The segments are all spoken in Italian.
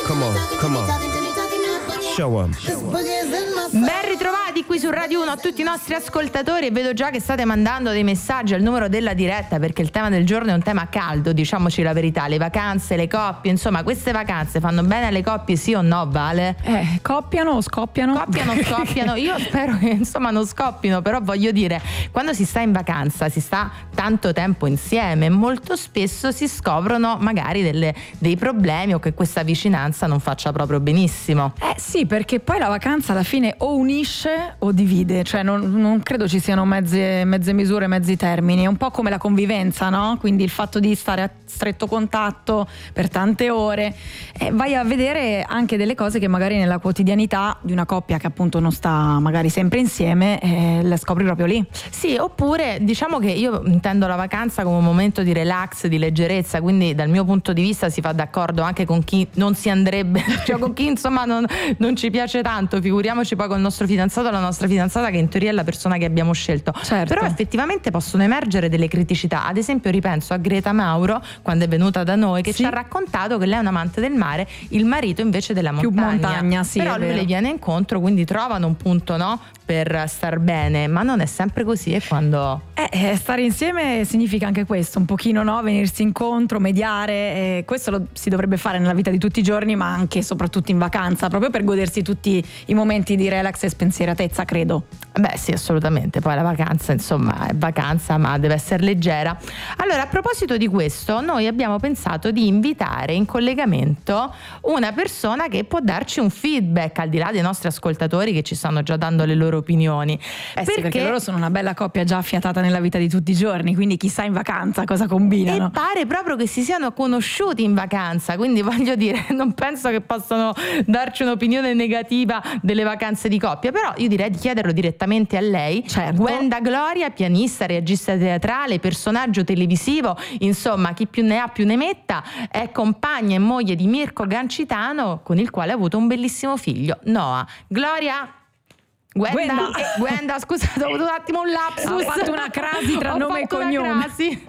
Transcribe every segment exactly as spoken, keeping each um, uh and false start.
come on, come on. Show 'em. Ben ritrovati qui su Radio uno a tutti i nostri ascoltatori, e vedo già che state mandando dei messaggi al numero della diretta, perché il tema del giorno è un tema caldo, diciamoci la verità, le vacanze, le coppie, insomma queste vacanze fanno bene alle coppie, sì o no, Vale? Eh, coppiano o scoppiano? Coppiano o scoppiano, io spero che insomma non scoppino, però voglio dire, quando si sta in vacanza si sta tanto tempo insieme, molto spesso si scoprono magari delle, dei problemi o che questa vicinanza non faccia proprio benissimo. Eh sì, perché poi la vacanza alla fine o unisce o divide, cioè non, non credo ci siano mezze, mezze misure, mezzi termini, è un po' come la convivenza, no? Quindi il fatto di stare a stretto contatto per tante ore, eh, vai a vedere anche delle cose che magari nella quotidianità di una coppia che appunto non sta magari sempre insieme, eh, le scopri proprio lì. Sì, oppure diciamo che io intendo la vacanza come un momento di relax, di leggerezza, quindi dal mio punto di vista si fa d'accordo anche con chi non si andrebbe, cioè con chi insomma non, non ci piace tanto, figuriamoci poi col nostro fidanzato o la nostra fidanzata, che in teoria è la persona che abbiamo scelto. Certo. Però effettivamente possono emergere delle criticità, ad esempio ripenso a Greta Mauro quando è venuta da noi, che sì. ci ha raccontato che lei è un amante del mare, il marito invece della montagna. Più montagna, sì, però è lui vero. le viene incontro, quindi trovano un punto, no, per star bene, ma non è sempre così. E quando Eh, eh, stare insieme significa anche questo, un pochino, no? Venirsi incontro, mediare, eh, questo lo si dovrebbe fare nella vita di tutti i giorni, ma anche e soprattutto in vacanza, proprio per godersi tutti i momenti di relax e spensieratezza, credo. Beh sì, assolutamente, poi la vacanza insomma è vacanza ma deve essere leggera. Allora, a proposito di questo, noi abbiamo pensato di invitare in collegamento una persona che può darci un feedback, al di là dei nostri ascoltatori che ci stanno già dando le loro opinioni. Eh perché, sì, perché loro sono una bella coppia già affiatata nella vita di tutti i giorni, quindi chissà in vacanza cosa combinano. E pare proprio che si siano conosciuti in vacanza, quindi voglio dire, non penso che possano darci un'opinione negativa delle vacanze di coppia, però io direi di chiederlo direttamente a lei. Certo. Gwenda Gloria, pianista, regista teatrale, personaggio televisivo, insomma chi più ne ha più ne metta, è compagna e moglie di Mirko Gancitano, con il quale ha avuto un bellissimo figlio, Noah. Gloria? Gwenda, Gwenda. eh, Gwenda, scusate, ho avuto un attimo un lapsus. Ho fatto una crasi tra Ho nome e fatto una cognome. crasi.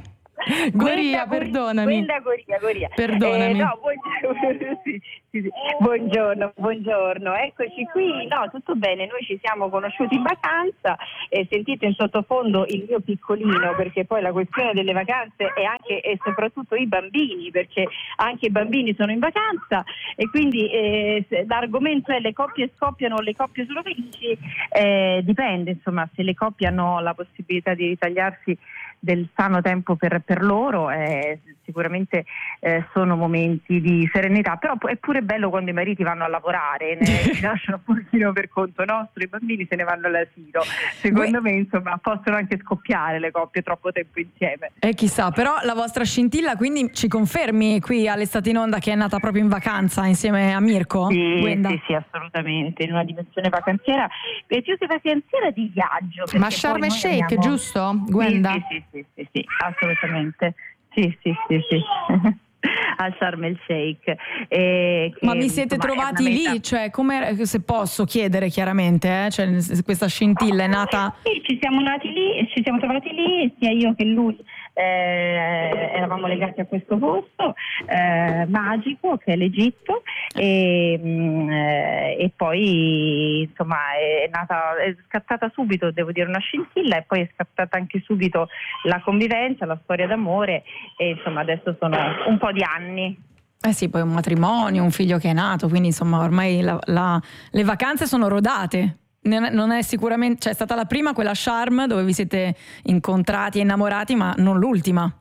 Goria, perdonami. Gwenda Goria, Goria. Perdonami. Eh, no, buongiorno, sì, sì, sì. buongiorno, buongiorno, eccoci qui. No, tutto bene, noi ci siamo conosciuti in vacanza, e sentite in sottofondo il mio piccolino, perché poi la questione delle vacanze è anche e soprattutto i bambini, perché anche i bambini sono in vacanza, e quindi eh, l'argomento è: le coppie scoppiano o le coppie sono felici? Eh, dipende, insomma, se le coppie hanno la possibilità di ritagliarsi del sano tempo per, per loro, eh, sicuramente eh, sono momenti di serenità, però è pure bello quando i mariti vanno a lavorare, ne, ci lasciano un pochino per conto nostro, i bambini se ne vanno all'asilo. Secondo me insomma possono anche scoppiare le coppie troppo tempo insieme. E chissà, però la vostra scintilla, quindi ci confermi qui all'Estate in Onda che è nata proprio in vacanza insieme a Mirko? Sì, Gwenda? sì, sì, assolutamente, in una dimensione vacanziera, e più che vacanziera di viaggio. Ma perché Sharm poi el noi Sheikh, abbiamo- giusto, Gwenda? Sì, sì, sì, sì, sì, assolutamente. Sì, sì, sì, sì. Al Sharm el Sheikh. E che, Ma vi siete insomma, è trovati una lì? meta- Cioè, come, se posso chiedere chiaramente, eh? Cioè, questa scintilla è nata... Sì, ci siamo nati lì, ci siamo trovati lì, sia io che lui eh, eravamo legati a questo posto eh, magico che è l'Egitto, e, mh, eh, e poi insomma è nata, è scattata subito, devo dire, una scintilla, e poi è scattata anche subito la convivenza, la storia d'amore, e insomma adesso sono un po' di anni. Eh sì, poi un matrimonio, un figlio che è nato, quindi insomma ormai la, la, le vacanze sono rodate. Non è, non è sicuramente, cioè è stata la prima quella Sharm dove vi siete incontrati e innamorati, ma non l'ultima.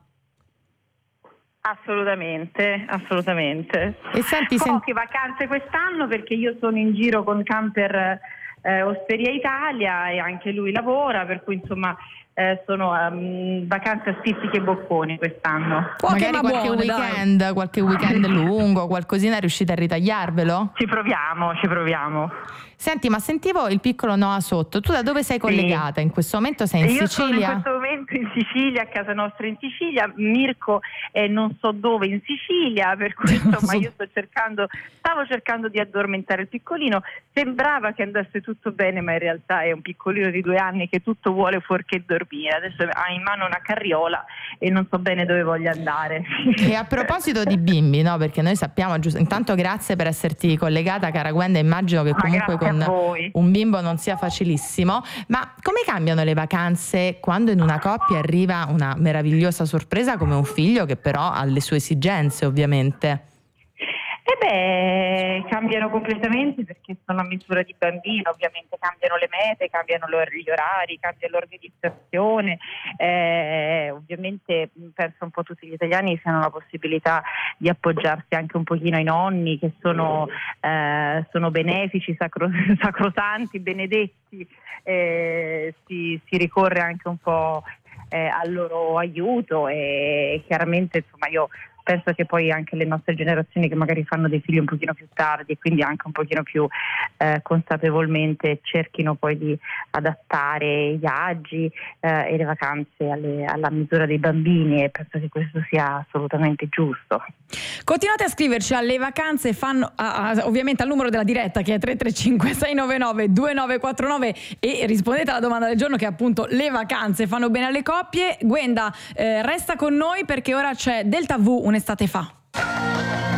Assolutamente, assolutamente. E senti, sen- Poche vacanze quest'anno perché io sono in giro con Camper eh, Osteria Italia, e anche lui lavora, per cui insomma eh, sono um, vacanze a spizzichi e bocconi quest'anno. Poche magari ma qualche buone, dai. weekend, qualche weekend lungo, qualcosina riuscite a ritagliarvelo? Ci proviamo, ci proviamo. Senti, ma sentivo il piccolo Noah sotto. Tu da dove sei collegata? In questo momento sei in Io Sicilia? sono in questo momento momento in Sicilia, a casa nostra in Sicilia. Mirko è non so dove in Sicilia, per cui insomma io sto cercando, stavo cercando di addormentare il piccolino. Sembrava che andasse tutto bene, ma in realtà è un piccolino di due anni che tutto vuole fuorché dormire. Adesso ha in mano una carriola e non so bene dove voglia andare. E a proposito di bimbi, no? Perché noi sappiamo, giusto, intanto grazie per esserti collegata, cara Gwenda, immagino che comunque con un bimbo non sia facilissimo, ma come cambiano le vacanze quando in una coppia arriva una meravigliosa sorpresa come un figlio che però ha le sue esigenze, ovviamente? Eh beh, cambiano completamente, perché sono a misura di bambino, ovviamente cambiano le mete, cambiano gli orari, cambia l'organizzazione, eh, ovviamente penso un po' tutti gli italiani si hanno la possibilità di appoggiarsi anche un pochino ai nonni che sono, eh, sono benefici, sacro, sacrosanti, benedetti, eh, si, si ricorre anche un po' eh, al loro aiuto e chiaramente insomma io penso che poi anche le nostre generazioni che magari fanno dei figli un pochino più tardi e quindi anche un pochino più eh, consapevolmente cerchino poi di adattare i viaggi eh, e le vacanze alle, alla misura dei bambini, e penso che questo sia assolutamente giusto. Continuate a scriverci alle vacanze fanno a, a, ovviamente al numero della diretta che è tre tre cinque sei nove nove due nove quattro nove e rispondete alla domanda del giorno che è appunto le vacanze fanno bene alle coppie. Gwenda, eh, resta con noi perché ora c'è Delta V, un'estate fa.